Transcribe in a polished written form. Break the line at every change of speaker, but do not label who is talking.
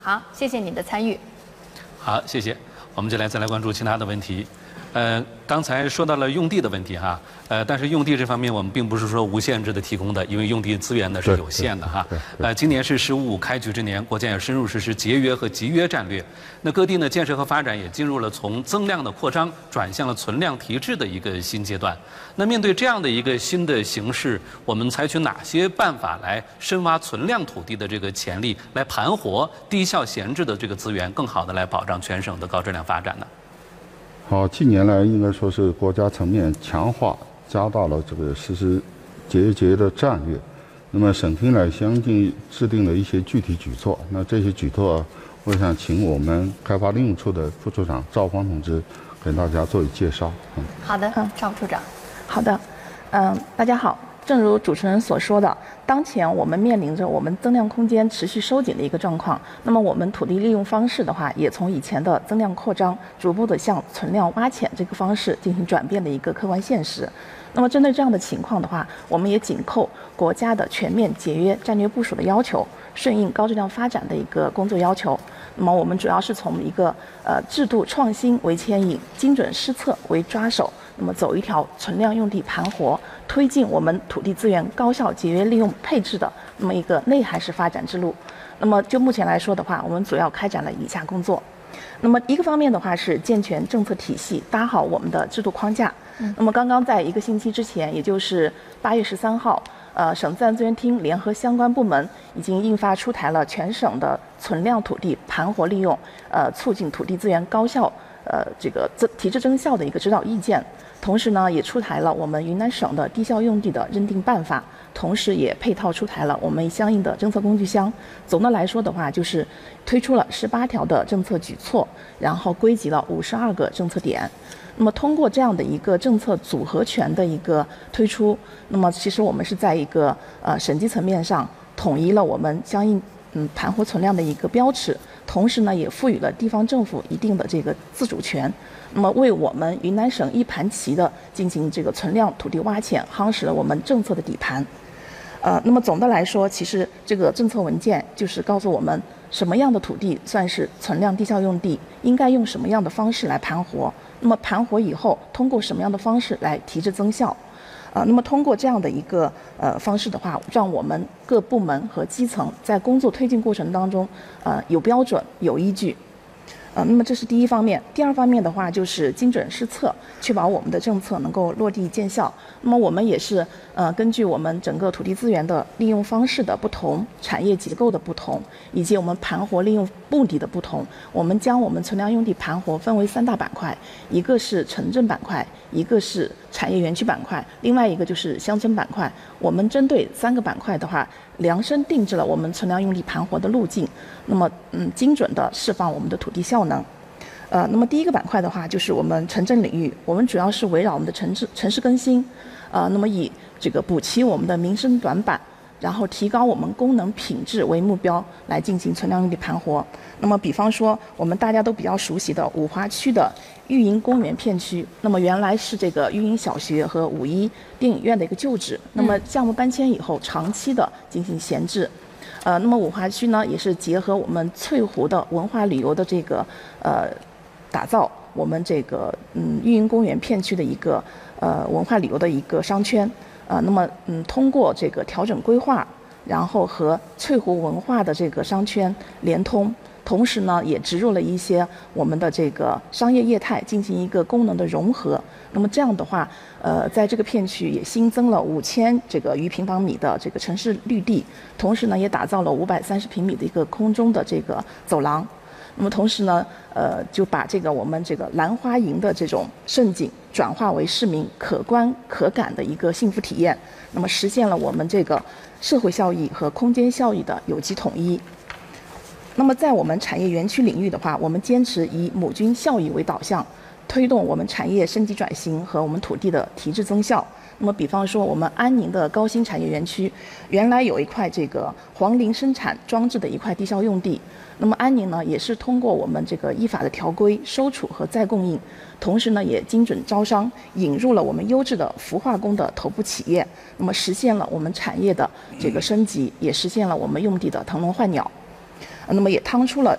好，谢谢你的参与。
好，谢谢。我们再来关注其他的问题。刚才说到了用地的问题哈，但是用地这方面我们并不是说无限制的提供的，因为用地资源呢是有限的哈。今年是“15+5”开局之年，国家也深入实施节约和集约战略。那各地呢建设和发展也进入了从增量的扩张转向了存量提质的一个新阶段。那面对这样的一个新的形势，我们采取哪些办法来深挖存量土地的这个潜力，来盘活低效闲置的这个资源，更好的来保障全省的高质量发展呢？
好，近年来应该说是国家层面强化、加大了这个实施节约的战略。那么省厅呢，相继制定了一些具体举措。那这些举措，我想请我们开发利用处的副处长赵芳同志给大家做一介绍。
好的，赵处长。
好的，大家好。正如主持人所说的，当前我们面临着我们增量空间持续收紧的一个状况。那么我们土地利用方式的话，也从以前的增量扩张，逐步的向存量挖潜这个方式进行转变的一个客观现实。那么针对这样的情况的话，我们也紧扣国家的全面节约战略部署的要求，顺应高质量发展的一个工作要求。那么我们主要是从一个制度创新为牵引，精准施策为抓手，那么走一条存量用地盘活，推进我们土地资源高效节约利用配置的那么一个内涵式发展之路。那么就目前来说的话，我们主要开展了以下工作。那么一个方面的话是健全政策体系，搭好我们的制度框架。那么刚刚在1个星期之前，也就是8月13号，省自然资源厅联合相关部门已经印发出台了全省的存量土地盘活利用，促进土地资源高效这个提质增效的一个指导意见。同时呢，也出台了我们云南省的低效用地的认定办法，同时也配套出台了我们相应的政策工具箱。总的来说的话，就是推出了18条的政策举措，然后归集了52个政策点。那么通过这样的一个政策组合拳的一个推出，那么其实我们是在一个省级层面上统一了我们相应盘活存量的一个标尺，同时呢也赋予了地方政府一定的这个自主权，那么为我们云南省一盘棋的进行这个存量土地挖潜夯实了我们政策的底盘。那么总的来说，其实这个政策文件就是告诉我们什么样的土地算是存量低效用地，应该用什么样的方式来盘活，那么盘活以后通过什么样的方式来提质增效。那么通过这样的一个方式的话，让我们各部门和基层在工作推进过程当中有标准有依据。那么这是第一方面。第二方面的话，就是精准施策，确保我们的政策能够落地见效。那么我们也是根据我们整个土地资源的利用方式的不同、产业结构的不同，以及我们盘活利用目的的不同，我们将我们存量用地盘活分为3大板块，一个是城镇板块，一个是产业园区板块，另外一个就是乡村板块。我们针对3个板块的话，量身定制了我们存量用地盘活的路径，那么精准的释放我们的土地效能。那么第一个板块的话，就是我们城镇领域，我们主要是围绕我们的城市更新，那么以这个补齐我们的民生短板，然后提高我们功能品质为目标来进行存量用地盘活。那么比方说我们大家都比较熟悉的五华区的育英公园片区，那么原来是这个育英小学和五一电影院的一个旧址，那么项目搬迁以后长期的进行闲置。那么五华区呢，也是结合我们翠湖的文化旅游的这个打造我们这个育英公园片区的一个文化旅游的一个商圈。那么通过这个调整规划，然后和翠湖文化的这个商圈联通，同时呢也植入了一些我们的这个商业业态进行一个功能的融合。那么这样的话，在这个片区也新增了5000这个余平方米的这个城市绿地，同时呢也打造了530平米的一个空中的这个走廊。那么同时呢，就把这个我们这个兰花楹的这种盛景转化为市民可观可感的一个幸福体验，那么实现了我们这个社会效益和空间效益的有机统一。那么在我们产业园区领域的话，我们坚持以母均效益为导向，推动我们产业升级转型和我们土地的提质增效。那么比方说我们安宁的高新产业园区，原来有一块这个黄磷生产装置的一块低效用地，那么安宁呢也是通过我们这个依法的条规收储和再供应，同时呢也精准招商，引入了我们优质的氟化工的头部企业，那么实现了我们产业的这个升级，也实现了我们用地的腾笼换鸟。那么也趟出了